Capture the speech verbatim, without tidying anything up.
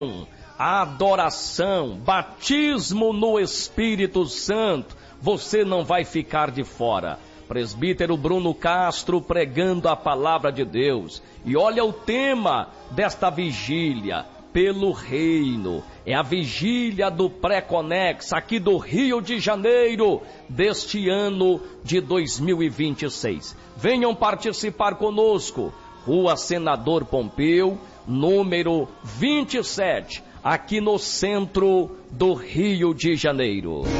adoração, batismo no Espírito Santo. Você não vai ficar de fora. Presbítero Bruno Castro pregando a palavra de Deus. E olha o tema desta vigília, pelo reino. É a vigília do Pré-Conex aqui do Rio de Janeiro, deste ano de dois mil e vinte e seis. Venham participar conosco. Rua Senador Pompeu, número vinte e sete, aqui no centro do Rio de Janeiro.